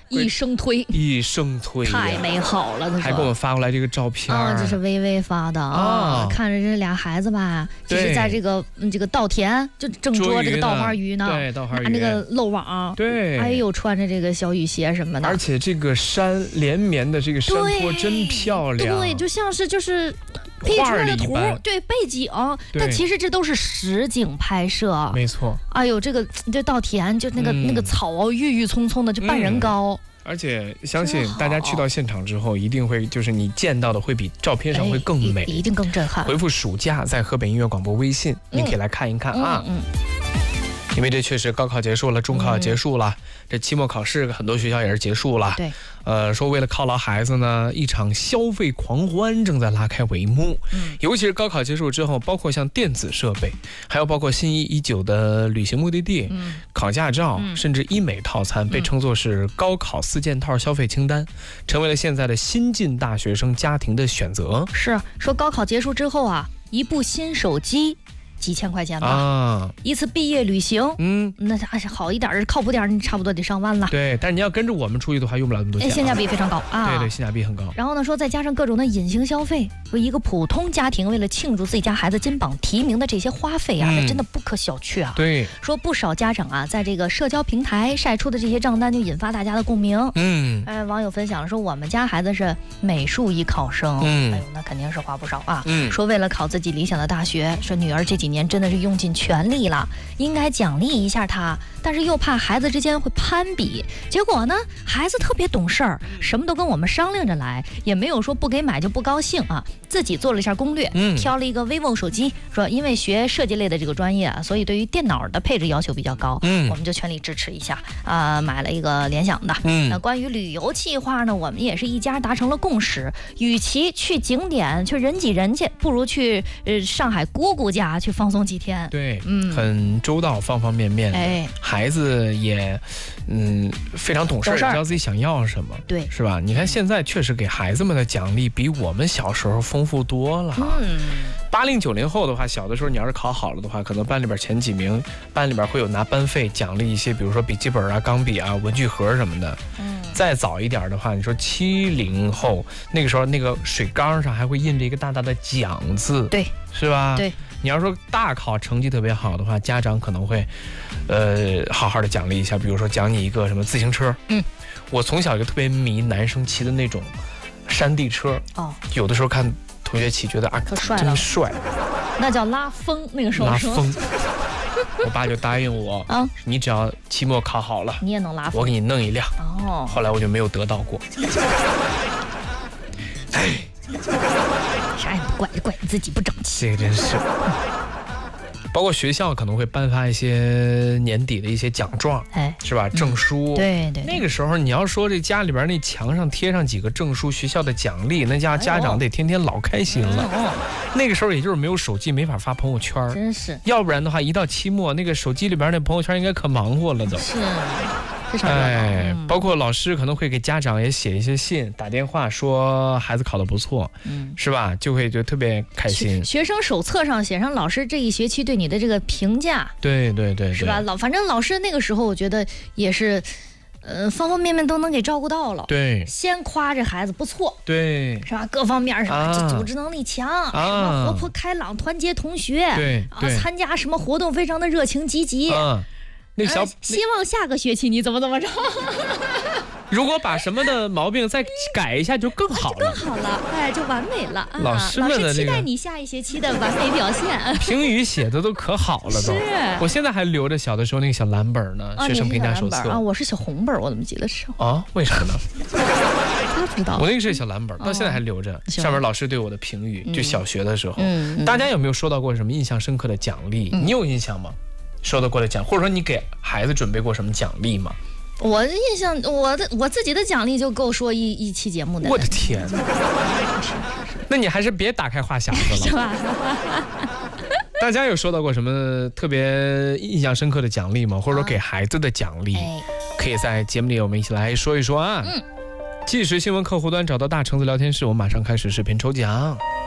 一生推， 一生推， 太美好了。 还给我们发过来这个照片这是微微发的啊。看着这俩孩子吧，就是在这个稻田，就正捉这个稻花鱼呢， 对，稻花鱼拿那个漏网， 对， 哎呦，穿着这个小雨鞋什么的， 而且这个山连绵的这个山坡真漂亮， 对，就像是就是P出来的图，对，背景，但其实这都是实景拍摄， 没错。 哎呦，这稻田就那个草郁郁葱葱的，就半人高。 而且相信大家去到现场之后，一定会就是你见到的会比照片上会更美， 一定更震撼。 回复暑假在河北音乐广播微信，你可以来看一看啊。因为这确实高考结束了，中考结束了，这期末考试很多学校也是结束了。 对， 说为了犒劳孩子呢，一场消费狂欢正在拉开帷幕。尤其是高考结束之后，包括像电子设备，还有包括心仪已久的旅行目的地、考驾照，甚至医美套餐，被称作是高考4件套消费清单，成为了现在的新进大学生家庭的选择。 是说高考结束之后啊，一部新手机几千块钱吧，一次毕业旅行，那好一点靠谱点，你差不多得上万了。 对，但是你要跟着我们出去的话，用不了那么多钱， 性价比非常高啊。 对，性价比很高。 然后呢，说再加上各种的隐形消费，说一个普通家庭为了庆祝自己家孩子金榜题名的这些花费啊，那真的不可小觑啊。 对，说不少家长啊，在这个社交平台晒出的这些账单，就引发大家的共鸣。网友分享了说，我们家孩子是美术艺考生，哎呦，那肯定是花不少啊。说为了考自己理想的大学，说女儿这几年真的是用尽全力了，应该奖励一下她，但是又怕孩子之间会攀比。结果呢，孩子特别懂事儿，什么都跟我们商量着来，也没有说不给买就不高兴啊。自己做了一下攻略，挑了一个 vivo 手机，说因为学设计类的这个专业啊，所以对于电脑的配置要求比较高，我们就全力支持一下啊，买了一个联想的。那关于旅游计划呢，我们也是一家达成了共识，与其去景点去人挤人去，不如去上海姑姑家去放松几天。 对，很周到，方方面面的。孩子也非常懂事，知道自己想要什么， 对， 是吧？你看现在确实给孩子们的奖励比我们小时候丰富多了。80、90后的话，小的时候你要是考好了的话，可能班里边前几名，班里边会有拿班费奖励一些，比如说笔记本啊、钢笔啊、文具盒什么的。再早一点的话，你说70后，那个时候那个水缸上还会印着一个大大的奖字， 对， 是吧？ 对。 你要说大考成绩特别好的话，家长可能会好好的奖励一下，比如说奖你一个什么自行车。我从小就特别迷男生骑的那种山地车，有的时候看同学骑觉得啊可帅了， 真帅， 那叫拉风。那个时候拉风我爸就答应我你只要期末考好了， 你也能拉风， 我给你弄一辆。后来我就没有得到过。 啥也不怪你自己不争气， 这个真是。包括学校可能会颁发一些年底的一些奖状，是吧？证书， 对。 那个时候你要说这家里边那墙上贴上几个证书，学校的奖励，那家长得天天老开心了。那个时候也就是没有手机，没法发朋友圈， 真是。 要不然的话，一到期末，那个手机里边那朋友圈应该可忙活了都。 是。非常热闹。 包括老师可能会给家长也写一些信，打电话说孩子考得不错，是吧？就会特别开心。 学生手册上写上老师这一学期对你的这个评价， 对， 是吧？反正老师那个时候我觉得也是，方方面面都能给照顾到了。 对， 先夸这孩子不错， 对， 是吧？各方面什么组织能力强，什么活泼开朗、团结同学， 对， 参加什么活动非常的热情积极。 那个希望下个学期你怎么着？ 如果把什么的毛病再改一下就更好了， 就完美了。 老师们的期待你下一学期的完美表现。 评语写的都可好了都，我现在还留着小的时候那个小蓝本呢，学生评价手册我是小红本，我怎么记得是为什么呢？ 他不知道， 我那个是小蓝本，到现在还留着，上面老师对我的评语，就小学的时候。大家有没有收到过什么印象深刻的奖励？你有印象吗？收到过的奖，或者说你给孩子准备过什么奖励吗？ 我的印象，我自己的奖励就够说一期节目的。 我的天，那你还是别打开话匣子了， 是吧？ 大家有收到过什么特别印象深刻的奖励吗？或者说给孩子的奖励，可以在节目里我们一起来说一说啊。即时新闻客户端找到大橙子聊天室，我马上开始视频抽奖。